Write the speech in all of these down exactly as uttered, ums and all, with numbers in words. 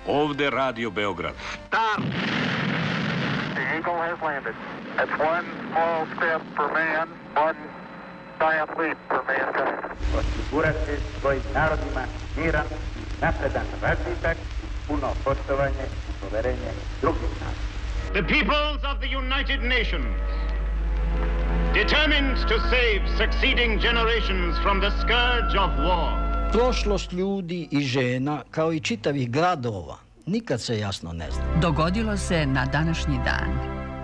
Ovde Radio Beograd. Stop! The Eagle has landed. That's one small step for man, one giant leap for mankind. Osigurati svojim narodima miran, napredan razvitak, puno poštovanje i poverenje drugih naroda. The peoples of the United Nations, determined to save succeeding generations from the scourge of war. Prošlost ljudi i žena, kao i čitavih gradova, nikad se jasno ne zna. Dogodilo se na današnji dan.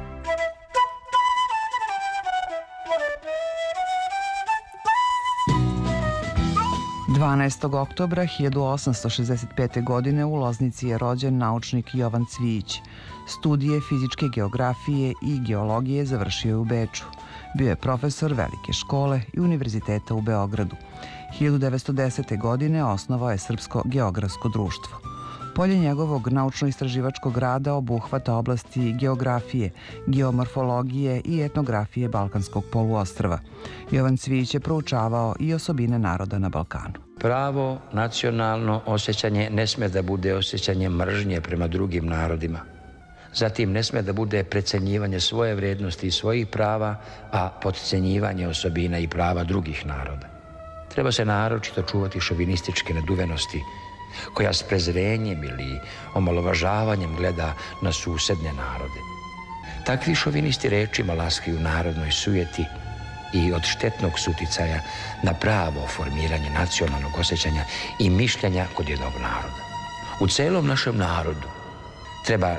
dvanaestog oktobra hiljadu osamsto šezdeset pete. godine u Loznici je rođen naučnik Jovan Cvijić. Studije fizičke geografije i geologije završio je u Beču. Bio je profesor Velike škole i Univerziteta u Beogradu. hiljadu devetsto desete. godine osnovao je Srpsko geografsko društvo. Polje njegovog naučno-istraživačkog rada obuhvata oblasti geografije, geomorfologije i etnografije Balkanskog poluostrva. Jovan Cvijić je proučavao i osobine naroda na Balkanu. Pravo nacionalno osjećanje ne sme da bude osjećanje mržnje prema drugim narodima. Zatim ne sme da bude precenjivanje svoje vrednosti i svojih prava, a potcenjivanje osobina i prava drugih naroda. Treba se naročito čuvati šovinističke naduvenosti, koja s prezrenjem ili omalovažavanjem gleda na susedne narode. Takvi šovinisti rečima laskaju narodnoj sujeti i od štetnog suticaja na pravo formiranje nacionalnog osjećanja i mišljenja kod jednog naroda. U celom našem narodu treba